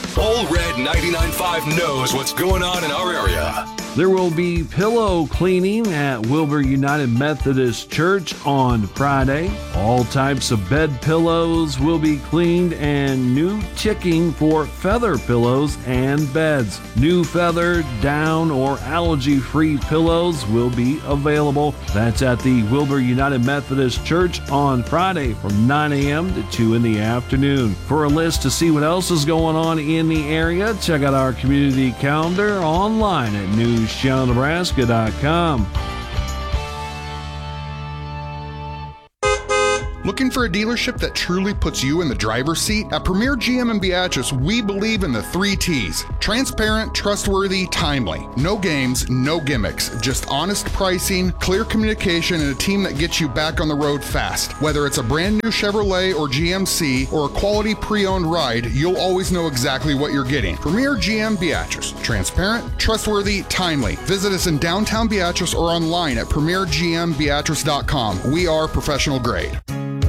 Old Red 99.5 knows what's going on in our area. There will be pillow cleaning at Wilbur United Methodist Church on Friday. All types of bed pillows will be cleaned and new ticking for feather pillows and beds. New feather, down, or allergy-free pillows will be available. That's at the Wilbur United Methodist Church on Friday from 9 a.m. to 2 in the afternoon. For a list to see what else is going on in the area, check out our community calendar online at newschannelnebraska.com. Looking for a dealership that truly puts you in the driver's seat? At Premier GM in Beatrice, we believe in the 3 T's. Transparent, trustworthy, timely. No games, no gimmicks. Just honest pricing, clear communication, and a team that gets you back on the road fast. Whether it's a brand new Chevrolet or GMC or a quality pre-owned ride, you'll always know exactly what you're getting. Premier GM Beatrice. Transparent, trustworthy, timely. Visit us in downtown Beatrice or online at premiergmbeatrice.com. We are professional grade.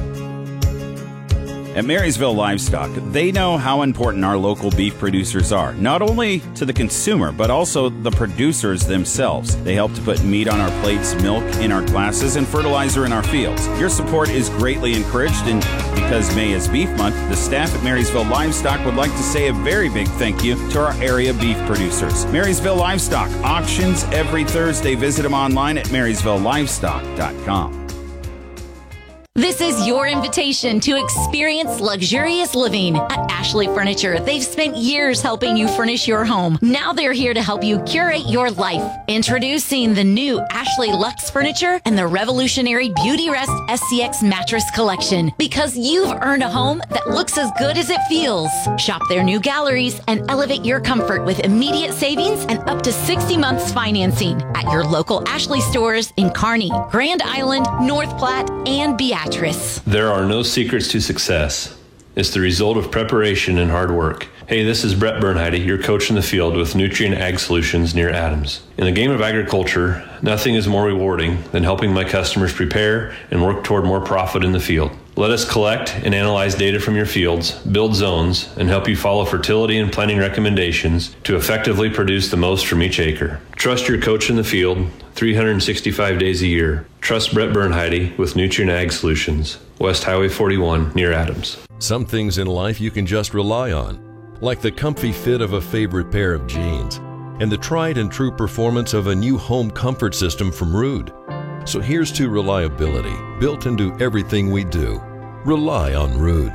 At Marysville Livestock, they know how important our local beef producers are, not only to the consumer, but also the producers themselves. They help to put meat on our plates, milk in our glasses, and fertilizer in our fields. Your support is greatly encouraged, and because May is Beef Month, the staff at Marysville Livestock would like to say a very big thank you to our area beef producers. Marysville Livestock, auctions every Thursday. Visit them online at marysvillelivestock.com. This is your invitation to experience luxurious living at Ashley Furniture. They've spent years helping you furnish your home. Now they're here to help you curate your life. Introducing the new Ashley Luxe Furniture and the revolutionary Beauty Rest SCX Mattress Collection. Because you've earned a home that looks as good as it feels. Shop their new galleries and elevate your comfort with immediate savings and up to 60 months financing at your local Ashley stores in Kearney, Grand Island, North Platte, and Beatrice. There are no secrets to success. It's the result of preparation and hard work. Hey, this is Brett Bernheide, your coach in the field with Nutrient Ag Solutions near Adams. In the game of agriculture, nothing is more rewarding than helping my customers prepare and work toward more profit in the field. Let us collect and analyze data from your fields, build zones, and help you follow fertility and planting recommendations to effectively produce the most from each acre. Trust your coach in the field 365 days a year. Trust Brett Bernheide with Nutrient Ag Solutions, West Highway 41 near Adams. Some things in life you can just rely on, like the comfy fit of a favorite pair of jeans and the tried and true performance of a new home comfort system from Ruud. So here's to reliability, built into everything we do. Rely on Ruud.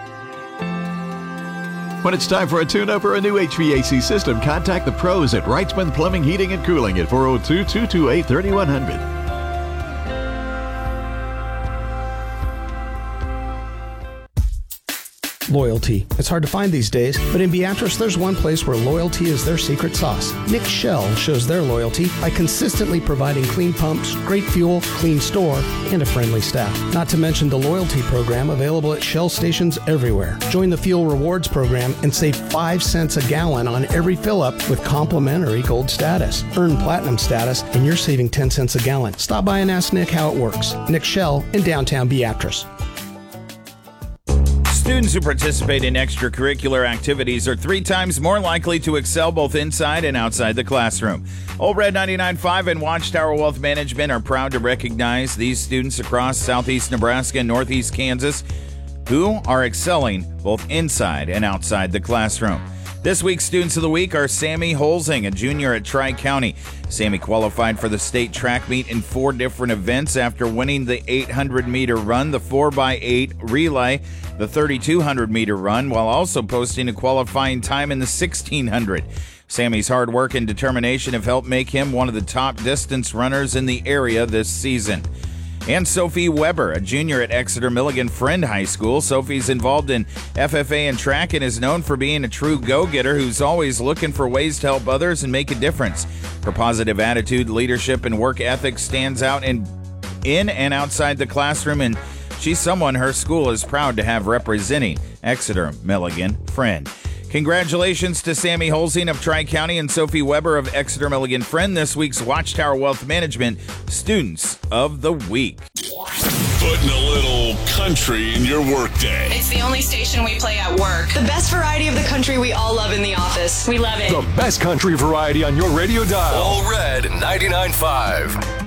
When it's time for a tune-up or a new HVAC system, contact the pros at Wrightsman Plumbing, Heating, and Cooling at 402-228-3100. Loyalty. It's hard to find these days, but in Beatrice, there's one place where loyalty is their secret sauce. Nick Shell shows their loyalty by consistently providing clean pumps, great fuel, clean store, and a friendly staff. Not to mention the loyalty program available at Shell stations everywhere. Join the Fuel Rewards program and save 5 cents a gallon on every fill-up with complimentary gold status. Earn platinum status, and you're saving 10 cents a gallon. Stop by and ask Nick how it works. Nick Shell in downtown Beatrice. Students who participate in extracurricular activities are 3 times more likely to excel both inside and outside the classroom. Old Red 99.5 and Watchtower Wealth Management are proud to recognize these students across southeast Nebraska and northeast Kansas who are excelling both inside and outside the classroom. This week's Students of the Week are Sammy Holzing, a junior at Tri-County. Sammy qualified for the state track meet in 4 different events after winning the 800-meter run, the 4x8 relay, the 3,200-meter run, while also posting a qualifying time in the 1,600. Sammy's hard work and determination have helped make him one of the top distance runners in the area this season. And Sophie Weber, a junior at Exeter Milligan Friend High School. Sophie's involved in FFA and track and is known for being a true go-getter who's always looking for ways to help others and make a difference. Her positive attitude, leadership, and work ethic stands out in and outside the classroom, and she's someone her school is proud to have representing Exeter Milligan Friend. Congratulations to Sammy Holzing of Tri-County and Sophie Weber of Exeter Milligan Friend, this week's Watchtower Wealth Management Students of the Week. Putting a little country in your workday. weekday. It's the only station we play at work. The best variety of the country we all love in the office. We love it. The best country variety on your radio dial. All Red 99.5.